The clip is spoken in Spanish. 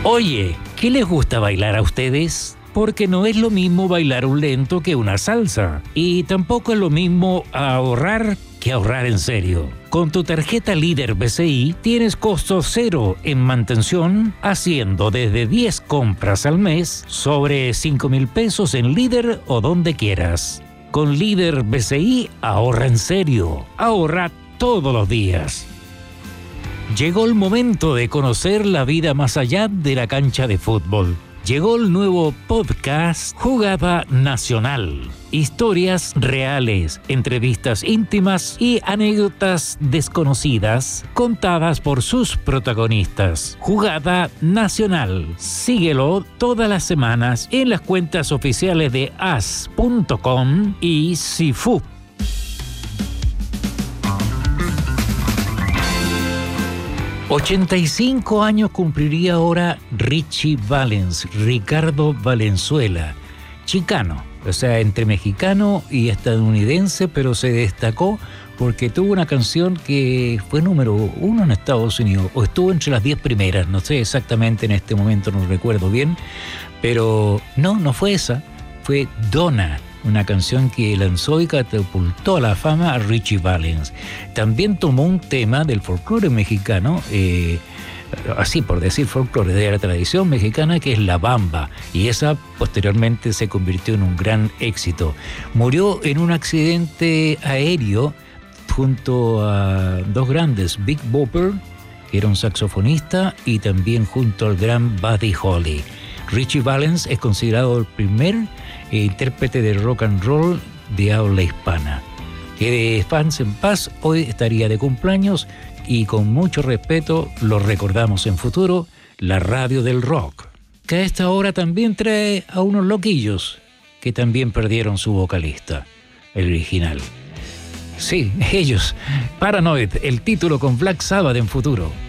Oye, ¿qué les gusta bailar a ustedes? Porque no es lo mismo bailar un lento que una salsa. Y tampoco es lo mismo ahorrar que ahorrar en serio. Con tu tarjeta Líder BCI tienes costo cero en mantención, haciendo desde 10 compras al mes sobre 5,000 pesos en Líder o donde quieras. Con Líder BCI ahorra en serio. Ahorra todos los días. Llegó el momento de conocer la vida más allá de la cancha de fútbol. Llegó el nuevo podcast Jugada Nacional. Historias reales, entrevistas íntimas y anécdotas desconocidas contadas por sus protagonistas. Jugada Nacional. Síguelo todas las semanas en las cuentas oficiales de as.com y Sifu. 85 años cumpliría ahora Richie Valens, Ricardo Valenzuela, chicano, o sea, entre mexicano y estadounidense, pero se destacó porque tuvo una canción que fue número 1 en Estados Unidos, o estuvo entre las 10 primeras, no sé exactamente en este momento, no recuerdo bien, pero no fue esa, fue Donna. Una canción que lanzó y catapultó a la fama a Richie Valens. También tomó un tema del folclore mexicano, así por decir folclore, de la tradición mexicana, que es la bamba, y esa posteriormente se convirtió en un gran éxito. Murió en un accidente aéreo junto a dos grandes, Big Bopper, que era un saxofonista, y también junto al gran Buddy Holly. Richie Valens es considerado el primer intérprete de rock and roll de habla hispana. Que fans en paz, hoy estaría de cumpleaños y con mucho respeto lo recordamos en futuro, la radio del rock. Que a esta hora también trae a unos loquillos que también perdieron su vocalista, el original. Sí, ellos, Paranoid, el título con Black Sabbath en futuro.